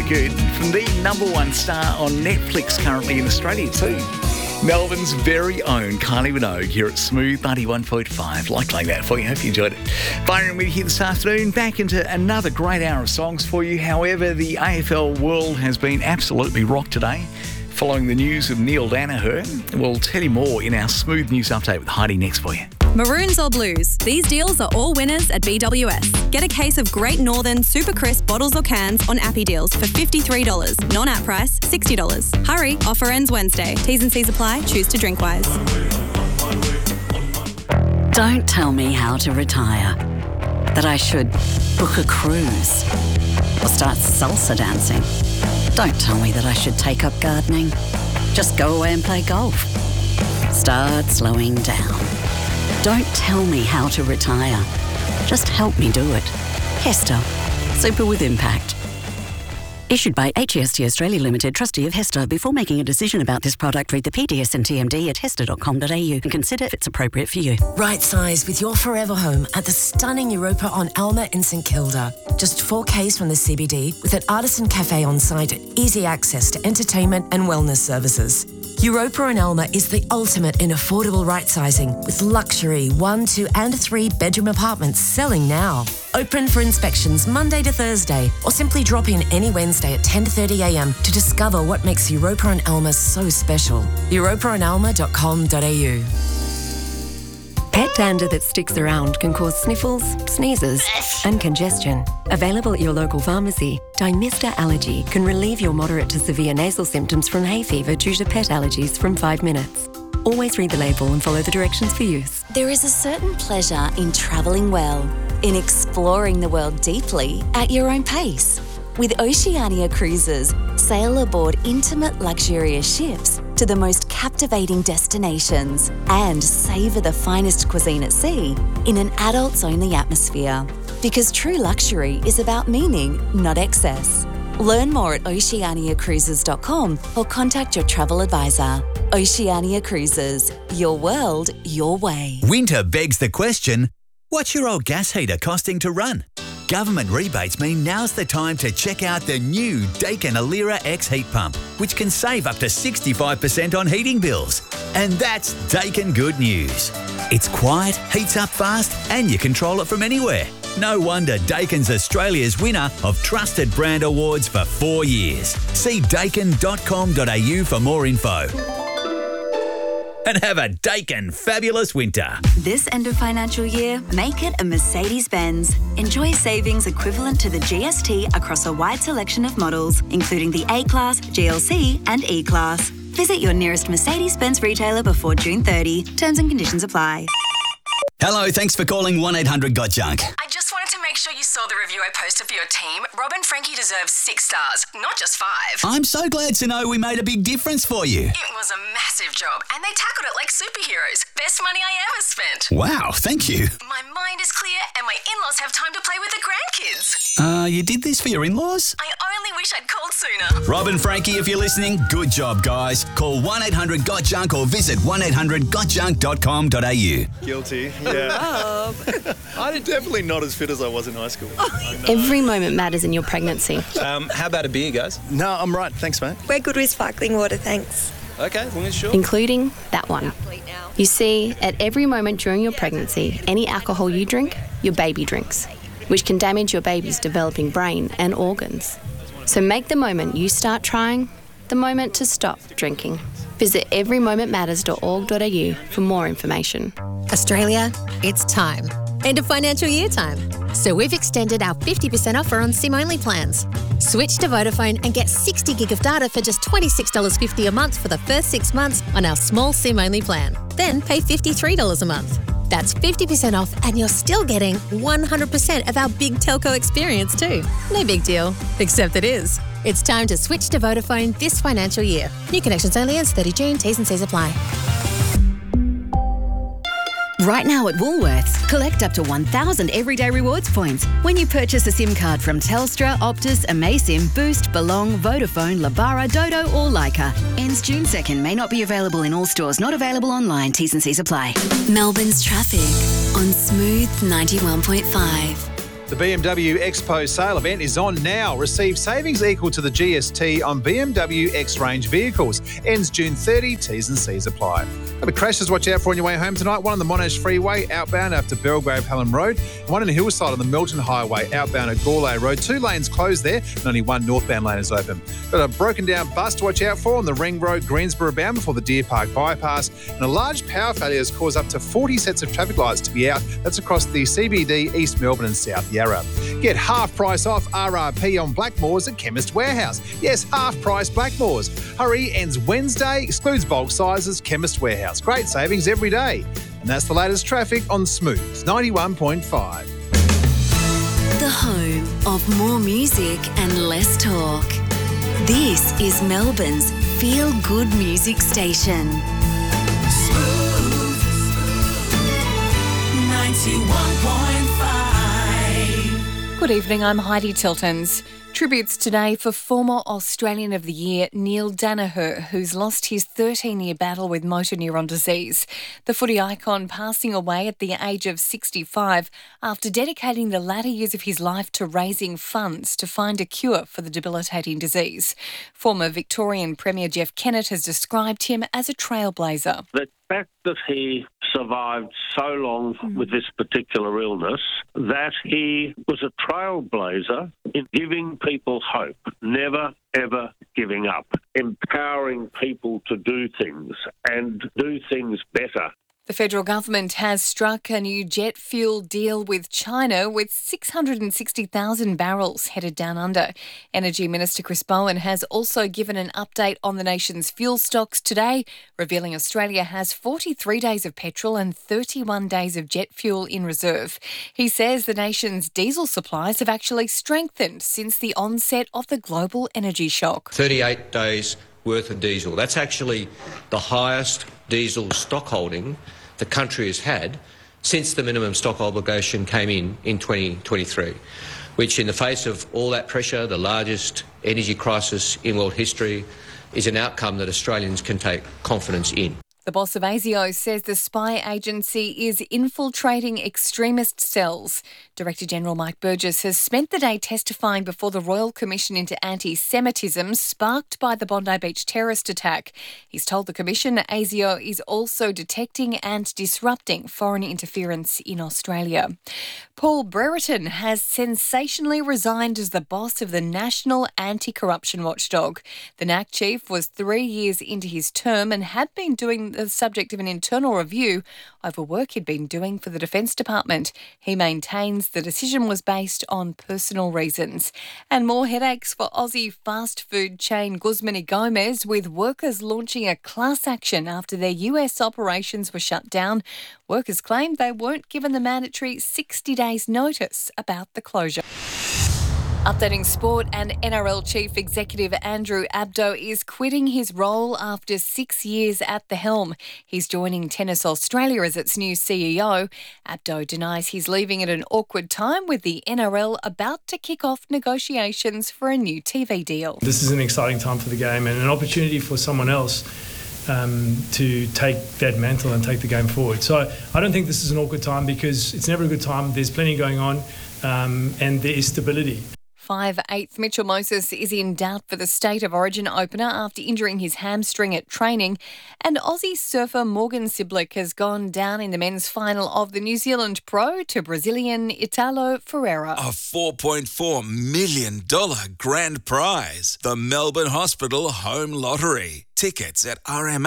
good. From the number one star on Netflix currently in Australia too. Melbourne's very own Kylie Minogue here at Smooth 91.5. Like that for you. Hope you enjoyed it. Byron with you this afternoon. Back into another great hour of songs for you. However, the AFL world has been absolutely rocked today. Following the news of Neil Danaher, we'll tell you more in our Smooth News Update with Heidi next for you. Maroons or blues, these deals are all winners at BWS. Get a case of Great Northern Super Crisp bottles or cans on Appy Deals for $53. Non-app price, $60. Hurry, offer ends Wednesday. T's and C's apply. Choose to drink wise. Don't tell me how to retire. That I should book a cruise or start salsa dancing. Don't tell me that I should take up gardening. Just go away and play golf. Start slowing down. Don't tell me how to retire. Just help me do it. Hester. Super with impact. Issued by HEST Australia Limited, trustee of Hester. Before making a decision about this product, read the PDS and TMD at hester.com.au and consider if it's appropriate for you. Right size with your forever home at the stunning Europa on Alma in St Kilda. Just 4Ks from the CBD with an artisan cafe on site, easy access to entertainment and wellness services. Europa on Alma is the ultimate in affordable right-sizing with luxury 1, 2 and 3 bedroom apartments selling now. Open for inspections Monday to Thursday or simply drop in any Wednesday at 10:30am to discover what makes Europa on Alma so special. europaonalma.com.au. Pet dander that sticks around can cause sniffles, sneezes and congestion. Available at your local pharmacy, Dymista Allergy can relieve your moderate to severe nasal symptoms from hay fever due to pet allergies from 5 minutes. Always read the label and follow the directions for use. There is a certain pleasure in travelling well, in exploring the world deeply at your own pace. With Oceania Cruises, sail aboard intimate, luxurious ships to the most captivating destinations and savour the finest cuisine at sea in an adults-only atmosphere. Because true luxury is about meaning, not excess. Learn more at oceaniacruises.com or contact your travel advisor. Oceania Cruises, your world, your way. Winter begs the question, what's your old gas heater costing to run? Government rebates mean now's the time to check out the new Daikin Alira X heat pump, which can save up to 65% on heating bills. And that's Daikin good news. It's quiet, heats up fast, and you control it from anywhere. No wonder Daikin's Australia's winner of Trusted Brand Awards for 4 years. See daikin.com.au for more info. And have a Daikin fabulous winter. This end of financial year, make it a Mercedes-Benz. Enjoy savings equivalent to the GST across a wide selection of models, including the A-Class, GLC and E-Class. Visit your nearest Mercedes-Benz retailer before June 30. Terms and conditions apply. Hello, thanks for calling 1-800-GOT-JUNK. I just wanted to make sure you saw the review I posted for your team. Rob and Frankie deserve 6 stars, not just 5. I'm so glad to know we made a big difference for you. It was a massive job, and they tackled it like superheroes. Best money I ever spent. Wow, thank you. My mind is clear, and my in-laws have time to play with the grandkids. You did this for your in-laws? I only wish I'd called sooner. Rob and Frankie, if you're listening, good job, guys. Call 1-800-GOT-JUNK or visit 1-800-GOTJUNK.com.au. Guilty, yeah. I'm definitely not as fit as I was in high school. Every moment matters in your pregnancy. How about a beer, guys? No, I'm right. Thanks, mate. We're good with sparkling water, thanks. Okay, as long as sure. Including that one. You see, at every moment during your pregnancy, any alcohol you drink, your baby drinks, which can damage your baby's developing brain and organs. So make the moment you start trying the moment to stop drinking. Visit everymomentmatters.org.au for more information. Australia, it's time. End of financial year time. So we've extended our 50% offer on SIM-only plans. Switch to Vodafone and get 60 gig of data for just $26.50 a month for the first 6 months on our small SIM-only plan. Then pay $53 a month. That's 50% off and you're still getting 100% of our big telco experience too. No big deal, except it is. It's time to switch to Vodafone this financial year. New connections only ends 30 June. T's and C's apply. Right now at Woolworths, collect up to 1,000 everyday rewards points when you purchase a SIM card from Telstra, Optus, Amaysim, Boost, Belong, Vodafone, Labara, Dodo or Leica. Ends June 2nd. May not be available in all stores. Not available online. T's and C's apply. Melbourne's traffic on Smooth 91.5. The BMW Expo sale event is on now. Receive savings equal to the GST on BMW X-Range vehicles. Ends June 30. T's and C's apply. Have a crashes watch out for on your way home tonight. One on the Monash Freeway outbound after Belgrave Helen Road. And one in Hillside on the Melton Highway outbound at Gourlay Road. 2 lanes closed there and only one northbound lane is open. Got a broken down bus to watch out for on the Ring Road Greensboro bound before the Deer Park bypass. And a large power failure has caused up to 40 sets of traffic lights to be out. That's across the CBD, East Melbourne and South Yarra. Get half price off RRP on Blackmores at Chemist Warehouse. Yes, half price Blackmores. Hurry, ends Wednesday, excludes bulk sizes, Chemist Warehouse. Great savings every day. And that's the latest traffic on Smooth 91.5. The home of more music and less talk. This is Melbourne's feel-good music station. Smooth 91.5. Good evening, I'm Heidi Tiltons. Tributes today for former Australian of the Year Neil Danaher, who's lost his 13-year battle with motor neuron disease. The footy icon passing away at the age of 65 after dedicating the latter years of his life to raising funds to find a cure for the debilitating disease. Former Victorian Premier Jeff Kennett has described him as a trailblazer. The fact that he survived so long with this particular illness, that he was a trailblazer in giving people hope, never, ever giving up, empowering people to do things and do things better. The federal government has struck a new jet fuel deal with China with 660,000 barrels headed down under. Energy Minister Chris Bowen has also given an update on the nation's fuel stocks today, revealing Australia has 43 days of petrol and 31 days of jet fuel in reserve. He says the nation's diesel supplies have actually strengthened since the onset of the global energy shock. 38 days worth of diesel. That's actually the highest diesel stock holding the country has had since the minimum stock obligation came in 2023, which in the face of all that pressure, the largest energy crisis in world history, is an outcome that Australians can take confidence in. The boss of ASIO says the spy agency is infiltrating extremist cells. Director General Mike Burgess has spent the day testifying before the Royal Commission into Anti-Semitism sparked by the Bondi Beach terrorist attack. He's told the Commission ASIO is also detecting and disrupting foreign interference in Australia. Paul Brereton has sensationally resigned as the boss of the National Anti-Corruption Watchdog. The NAC chief was 3 years into his term and had been doing the subject of an internal review over work he'd been doing for the Defence Department. He maintains the decision was based on personal reasons. And more headaches for Aussie fast food chain Guzman y Gomez, with workers launching a class action after their US operations were shut down. Workers claimed they weren't given the mandatory 60 days notice about the closure. Updating sport, and NRL Chief Executive Andrew Abdo is quitting his role after 6 years at the helm. He's joining Tennis Australia as its new CEO. Abdo denies he's leaving at an awkward time, with the NRL about to kick off negotiations for a new TV deal. This is an exciting time for the game and an opportunity for someone else to take that mantle and take the game forward. So I don't think this is an awkward time, because it's never a good time. There's plenty going on and there is stability. 5'8" Mitchell Moses is in doubt for the State of Origin opener after injuring his hamstring at training. And Aussie surfer Morgan Ciblic has gone down in the men's final of the New Zealand Pro to Brazilian Italo Ferreira. A $4.4 million grand prize. The Melbourne Hospital Home Lottery. Tickets at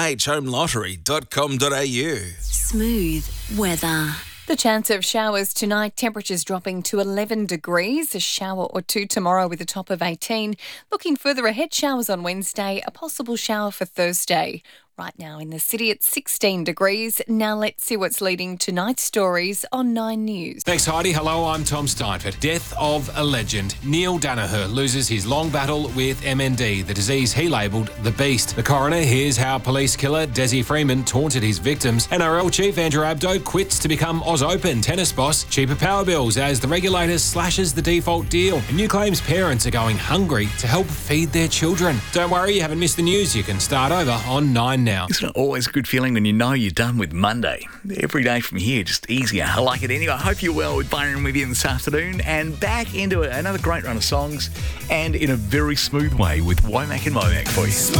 rmhhomelottery.com.au. Smooth weather. The chance of showers tonight, temperatures dropping to 11 degrees, a shower or two tomorrow with a top of 18. Looking further ahead, showers on Wednesday, a possible shower for Thursday. Right now in the city at 16 degrees. Now let's see what's leading tonight's stories on 9 News. Thanks, Heidi. Hello, I'm Tom Steinfort. Death of a legend. Neil Danaher loses his long battle with MND, the disease he labelled the Beast. The coroner hears how police killer Desi Freeman taunted his victims. NRL Chief Andrew Abdo quits to become Oz Open tennis boss. Cheaper power bills as the regulator slashes the default deal. And new claims parents are going hungry to help feed their children. Don't worry, you haven't missed the news. You can start over on 9 News. now. Isn't it always a good feeling when you know you're done with Monday? Every day from here, just easier. I like it anyway. I hope you're well with Byron with you this afternoon and back into another great run of songs and in a very smooth way with Womack and Momac for you.